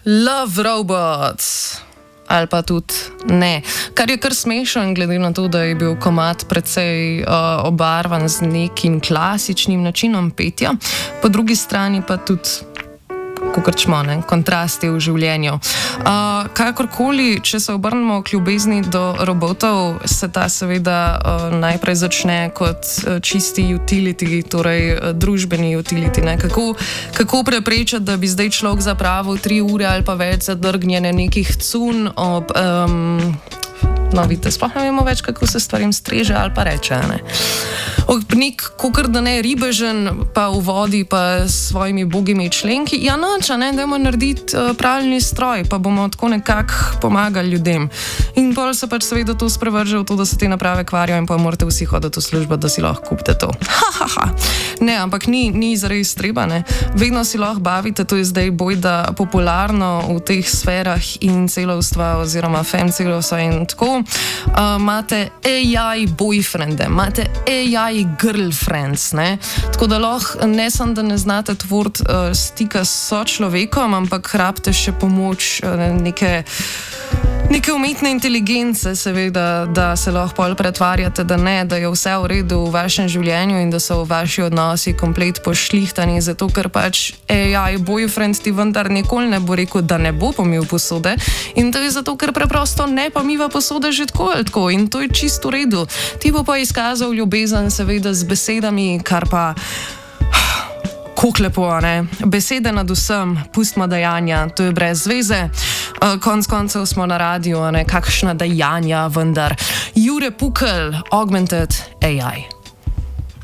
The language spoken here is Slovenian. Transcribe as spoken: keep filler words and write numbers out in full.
Love Robots. Ali pa tudi ne. Kar je kar smešen, glede na to, da je bil komad precej uh, obarvan z nekim klasičnim načinom petja, po drugi strani pa tudi kokrčmo, ne, kontrasti v življenju. Uh, kakorkoli, če se obrnemo k ljubezni do robotov, se ta seveda uh, najprej začne kot uh, čisti utility, torej uh, družbeni utility. Ne. Kako, kako preprečiti, da bi zdaj človek zapravil tri ure ali pa več za drgnjene nekih cun ob... Um, No, vidite, sploh ne vemo več, kako se stvarim streže ali pa reče. Ne? Nek, kokr da ne, ribežen, pa v vodi, pa s svojimi bogimi členki. Ja, noč, ne, dajmo narediti uh, pravilni stroj, pa bomo tako nekako pomagali ljudem. In pol se pač seveda to sprevrže v to, da se te naprave kvarijo in pa morate vsi hoditi v službo, da si lahko kupite to. Ha, ha, ha. Ne, ampak ni, ni zares treba, ne. Vedno si lahko bavite, to je zdaj bojda popularno v teh sferah in celovstva oziroma femcelovstva in tako. Imate uh, A I boyfriende, imate A I girlfriends, ne? Tako da lahko ne samo, da ne znate tvoriti uh, stika s sočlovekom, ampak rabite še pomoč uh, neke, neke umetne inteligence, seveda, da se lahko pol pretvarjate, da ne, da je vse v redu v vašem življenju in da so vaši odnosi komplet pošlihtani, zato ker pač A I boyfriend ti vendar nikoli ne bo rekel, da ne bo pomil posode in to je zato, ker preprosto ne pomiva posode že tako ali tako in to je čisto v redu. Ti bo pa izkazal ljubezen seveda z besedami, kar pa koliko lepo, ne? Besede nad vsem, pustimo dejanja, to je brez zveze. Uh, konc koncev smo na radiju, ne? Kakšna dejanja, vendar. Jure Pukl, Augmented A I.